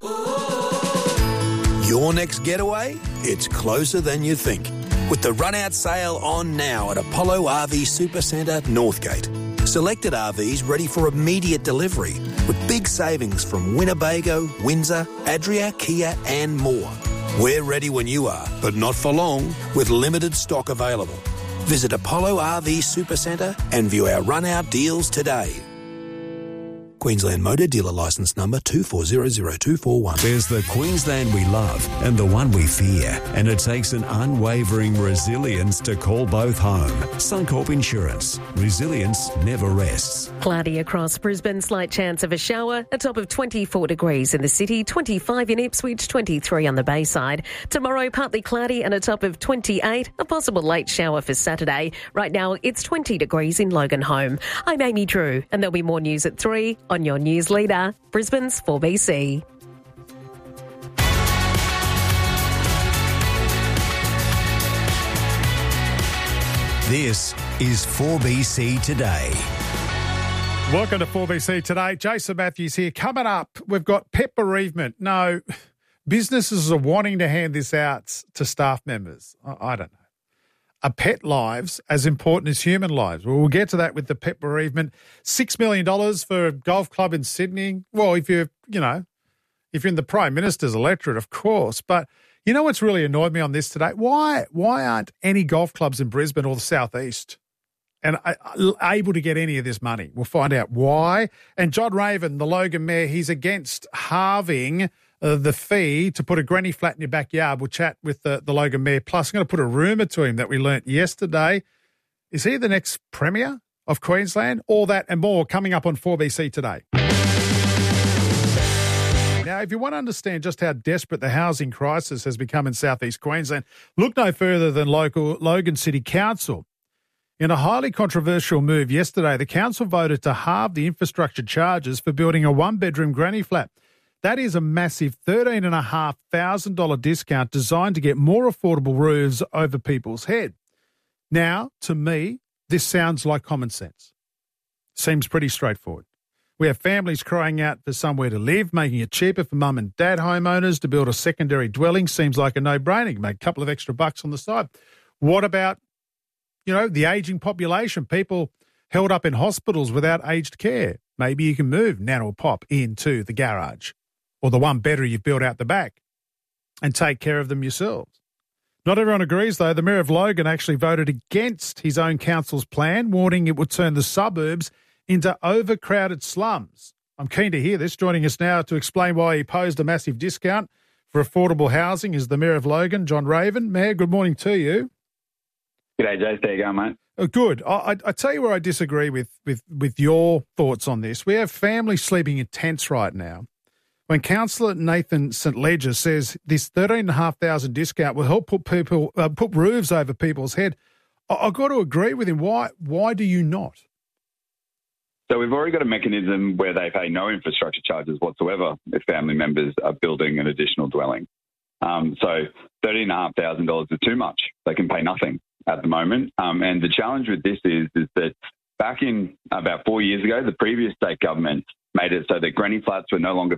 Your next getaway? It's closer than you think. With the run-out sale on now at Apollo RV Supercentre, Northgate. Selected RVs ready for immediate delivery with big savings from Winnebago, Windsor, Adria, Kia and more. We're ready when you are, but not for long, with limited stock available. Visit Apollo RV Supercentre and view our run-out deals today. Queensland Motor Dealer Licence Number 2400241. There's the Queensland we love and the one we fear, and it takes an unwavering resilience to call both home. Suncorp Insurance. Resilience never rests. Cloudy across Brisbane, slight chance of a shower, a top of 24 degrees in the city, 25 in Ipswich, 23 on the Bayside. Tomorrow, partly cloudy and a top of 28, a possible late shower for Saturday. Right now, it's 20 degrees in Loganholme. I'm Amy Drew, and there'll be more news at 3 on your news leader, Brisbane's 4BC. This is 4BC Today. Welcome to 4BC Today. Jason Matthews here. Coming up, we've got pet bereavement. No, businesses are wanting to hand this out to staff members. I don't know. Are pet lives as important as human lives? Well, we'll get to that with the pet bereavement. $6 million for a golf club in Sydney. Well, if you're in the Prime Minister's electorate, of course. But you know what's really annoyed me on this today? Why aren't any golf clubs in Brisbane or the southeast and able to get any of this money? We'll find out why. And John Raven, the Logan Mayor, he's against halving the fee to put a granny flat in your backyard. We'll chat with the Logan Mayor. Plus, I'm going to put a rumour to him that we learnt yesterday. Is he the next Premier of Queensland? All that and more coming up on 4BC Today. Now, if you want to understand just how desperate the housing crisis has become in southeast Queensland, look no further than local Logan City Council. In a highly controversial move yesterday, the council voted to halve the infrastructure charges for building a one-bedroom granny flat. That is a massive $13,500 discount designed to get more affordable roofs over people's head. Now, to me, this sounds like common sense. Seems pretty straightforward. We have families crying out for somewhere to live, making it cheaper for mum and dad homeowners to build a secondary dwelling. Seems like a no-brainer. Make a couple of extra bucks on the side. What about, the ageing population, people held up in hospitals without aged care? Maybe you can move Nan or Pop into the garage or the one better you've built out the back and take care of them yourselves. Not everyone agrees, though. The Mayor of Logan actually voted against his own council's plan, warning it would turn the suburbs into overcrowded slums. I'm keen to hear this. Joining us now to explain why he opposed a massive discount for affordable housing is the Mayor of Logan, John Raven. Mayor, good morning to you. G'day, Jace. How you going, mate? Oh, good. I tell you where I disagree with your thoughts on this. We have families sleeping in tents right now. When Councillor Nathan St Ledger says this $13,500 discount will help put roofs over people's head, I've got to agree with him. Why do you not? So we've already got a mechanism where they pay no infrastructure charges whatsoever if family members are building an additional dwelling. So $13,500 is too much. They can pay nothing at the moment. And the challenge with this is that back in about 4 years ago, the previous state government made it so that granny flats were no longer